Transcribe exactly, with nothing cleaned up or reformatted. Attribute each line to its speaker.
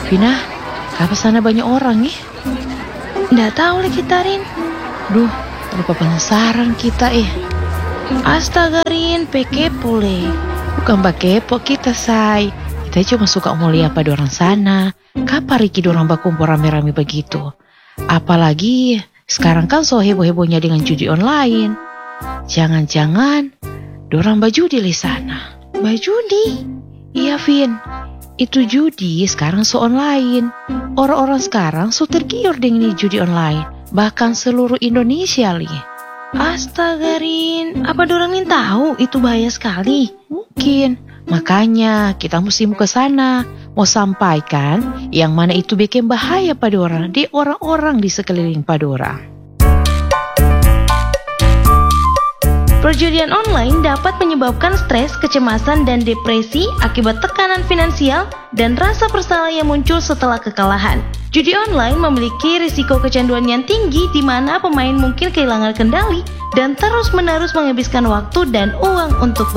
Speaker 1: Vina, apa sana banyak orang nih?
Speaker 2: Nggak tahu lagi Tarin.
Speaker 1: Duh, terlupa penasaran kita eh.
Speaker 2: Astaga Rin, kepo le.
Speaker 1: Bukan kepo kita say. Kita cuma suka mau lihat pada orang sana. Kapan Riki dorang berkumpul rame-rame begitu? Apalagi sekarang kan so heboh-hebohnya dengan judi online. Jangan-jangan dorang bajudi di sana.
Speaker 2: Bajudi?
Speaker 1: Iya Vin, itu judi sekarang so online. Orang-orang sekarang so tergiur dengan judi online. Bahkan seluruh Indonesia li.
Speaker 2: Astaga Rin, apa dorang nih tahu itu bahaya sekali?
Speaker 1: Mungkin, makanya kita mesti mau ke sana, mau sampaikan yang mana itu bikin bahaya pada orang, di orang-orang di sekeliling pada orang.
Speaker 2: Perjudian online dapat menyebabkan stres, kecemasan, dan depresi akibat tekanan finansial dan rasa bersalah yang muncul setelah kekalahan. Judi online memiliki risiko kecanduan yang tinggi di mana pemain mungkin kehilangan kendali dan terus-menerus menghabiskan waktu dan uang untuk